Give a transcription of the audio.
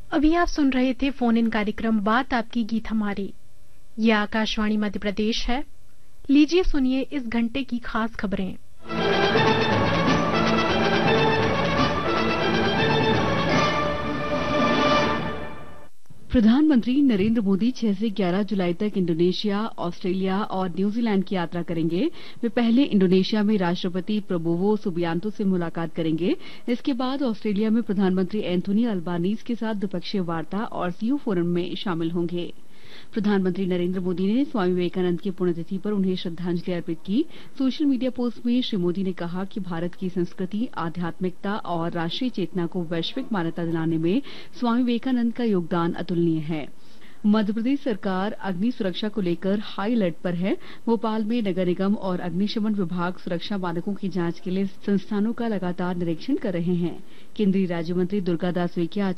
अभी आप सुन रहे थे फोन इन कार्यक्रम बात आपकी गीत हमारी। यह आकाशवाणी मध्य प्रदेश है। लीजिए सुनिए इस घंटे की खास खबरें। प्रधानमंत्री नरेंद्र मोदी 6 से 11 जुलाई तक इंडोनेशिया, ऑस्ट्रेलिया और न्यूजीलैंड की यात्रा करेंगे। वे पहले इंडोनेशिया में राष्ट्रपति प्रबोवो सुबियांतो से मुलाकात करेंगे। इसके बाद ऑस्ट्रेलिया में प्रधानमंत्री एंथोनी अल्बानीज के साथ द्विपक्षीय वार्ता और सीओ फोरम में शामिल होंगे। प्रधानमंत्री नरेंद्र मोदी ने स्वामी विवेकानंद की पुण्यतिथि पर उन्हें श्रद्धांजलि अर्पित की। सोशल मीडिया पोस्ट में श्री मोदी ने कहा कि भारत की संस्कृति, आध्यात्मिकता और राष्ट्रीय चेतना को वैश्विक मान्यता दिलाने में स्वामी विवेकानंद का योगदान अतुलनीय है। मध्यप्रदेश सरकार अग्नि सुरक्षा को लेकर हाई अलर्ट पर है। भोपाल में नगर निगम और अग्निशमन विभाग सुरक्षा मानकों की जांच के लिए संस्थानों का लगातार निरीक्षण कर रहे हैं। केंद्रीय राज्य मंत्री दुर्गादास उइके आज